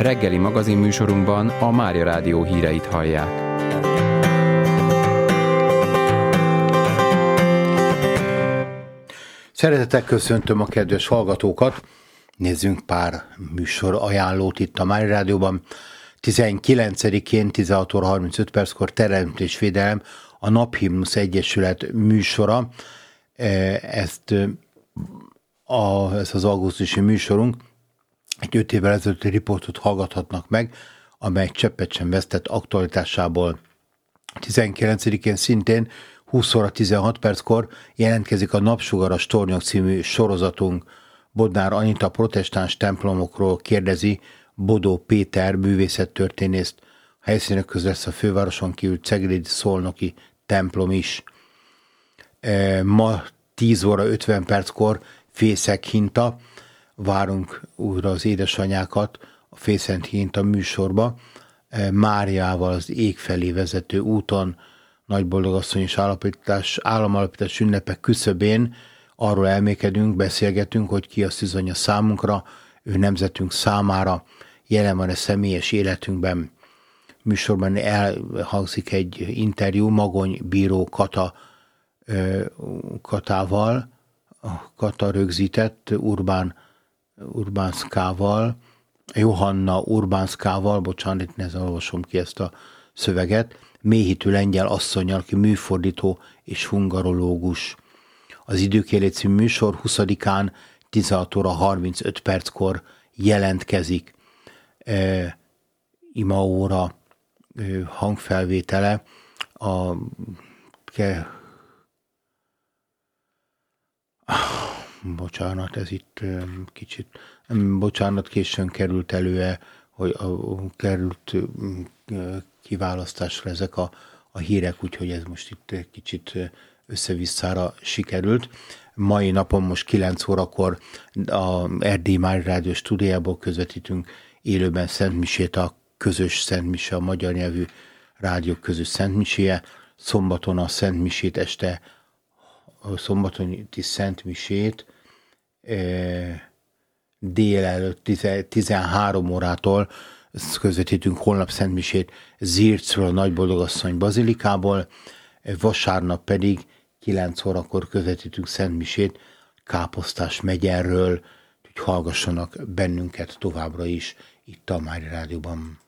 Reggeli magazinműsorunkban a Mária Rádió híreit hallják. Szeretettel köszöntöm a kedves hallgatókat. Nézzünk pár műsor ajánlót itt a Mária Rádióban. 19-én 16 óra 35 perckor Teremtésvédelem, a Naphimnusz Egyesület műsora. Ez az augusztusi műsorunk. Egy 5 évvel ezelőtti riportot hallgathatnak meg, amely cseppet sem vesztett aktualitásából. 19-én szintén 20 óra 16 perckor jelentkezik a Napsugaras Tornyok című sorozatunk. Bodnár Anita protestáns templomokról kérdezi Bodó Péter művészettörténészt. A helyszínek közül lesz a fővároson kívül ceglédi szolnoki templom is. Ma 10 óra 50 perckor Fészek Hinta. Várunk újra az édesanyákat a Fészek Hinta műsorba. Máriával az ég felé vezető úton, Nagyboldogasszony és államalapítás ünnepek küszöbén arról elmékedünk, beszélgetünk, hogy ki a szűzanya számunkra, ő nemzetünk számára, jelen van a személyes életünkben. Műsorban elhangzik egy interjú Magony bíró Katával, Kata rögzített Urbánszkával, Johanna Urbánszkával, bocsánat, itt nehezen olvasom ki ezt a szöveget, méhitű lengyel asszonnyal, aki műfordító és hungarológus. Az Időkélé című műsor 20-án 16 óra 35 perckor jelentkezik. Imaóra hangfelvétele bocsánat, ez itt kicsit, későn került elő, hogy került kiválasztásra ezek a hírek, úgyhogy ez most itt kicsit össze-visszára sikerült. Mai napon most 9 órakor a Erdélyi Mária Rádió stúdiójából közvetítünk élőben szentmisét, a közös szentmise, a magyar nyelvű rádiók közös szentmiséje. Szombaton a szentmisét este, a szombati szentmisét délelőtt 13 órától közvetítünk holnap szentmisét Zircről, a Nagyboldogasszony bazilikából, vasárnap pedig 9 órakor közvetítünk szentmisét Káposztás megyerről, hogy hallgassanak bennünket továbbra is itt a Mária Rádióban.